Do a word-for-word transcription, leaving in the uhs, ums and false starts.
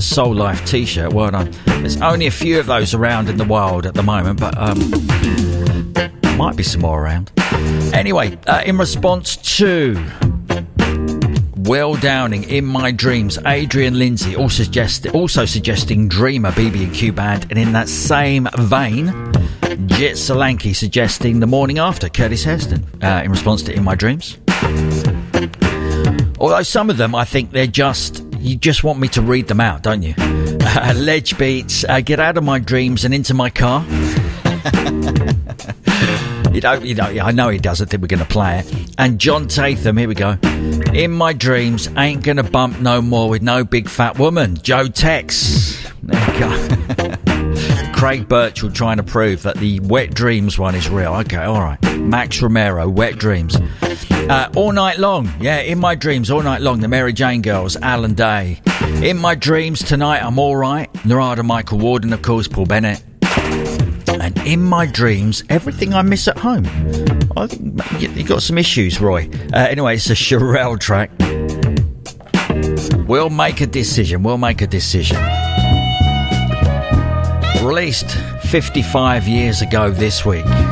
the Soul Life t-shirt. Well done. There's only a few of those around in the wild at the moment, but um, might be some more around. Anyway, uh, in response to Will Downing, In My Dreams, Adrian Lindsay also, suggest- also suggesting Dreamer, B B and Q Band, and in that same vein, Jit Solanki suggesting The Morning After, Curtis Hairston, uh, in response to In My Dreams. Although some of them, I think they're just, you just want me to read them out, don't you? Uh, Ledge Beats, uh, Get Out of My Dreams and Into My Car. You know, you know, I know he doesn't think we're going to play it. And John Tatham, here we go. In My Dreams, Ain't Gonna Bump No More With No Big Fat Woman, Joe Tex. There you go. Craig Birchall trying to prove that the Wet Dreams one is real. Okay, all right. Max Romero, Wet Dreams. Uh, all Night Long, yeah, In My Dreams, All Night Long, the Mary Jane Girls, Alan Day. In My Dreams, Tonight I'm Alright, Narada Michael Warden, of course, Paul Bennett. And In My Dreams, Everything I Miss at Home. I think you got some issues, Roy. Uh, anyway, it's a Sherelle track. We'll make a decision. We'll make a decision. Released fifty-five years ago this week.